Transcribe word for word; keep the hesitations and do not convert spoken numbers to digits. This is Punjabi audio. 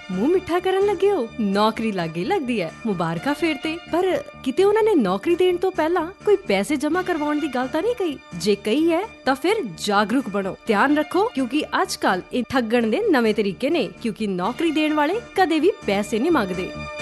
ਮੂੰਹ ਮਿੱਠਾ ਕਰਨ ਲੱਗੇ ਹੋ? ਨੌਕਰੀ ਲੱਗ ਗਈ ਲੱਗਦੀ ਹੈ, ਮੁਬਾਰਕਾਂ ਫੇਰ ਤੇ। ਪਰ ਕਿਤੇ ਉਹਨਾਂ ਨੇ ਨੌਕਰੀ ਦੇਣ ਤੋਂ ਪਹਿਲਾਂ ਕੋਈ ਪੈਸੇ ਜਮ੍ਹਾਂ ਕਰਵਾਉਣ ਦੀ ਗੱਲ ਤਾਂ ਨਹੀਂ ਕਹੀ? ਜੇ ਕਹੀ ਹੈ ਤਾਂ ਫਿਰ ਜਾਗਰੂਕ ਬਣੋ, ਧਿਆਨ ਰੱਖੋ, ਕਿਉਂਕਿ ਅੱਜ ਕੱਲ ਇਹ ਠੱਗਣ ਦੇ ਨਵੇਂ ਤਰੀਕੇ ਨੇ, ਕਿਉਂਕਿ ਨੌਕਰੀ ਦੇਣ ਵਾਲੇ ਕਦੇ ਵੀ ਪੈਸੇ ਨਹੀਂ ਮੰਗਦੇ।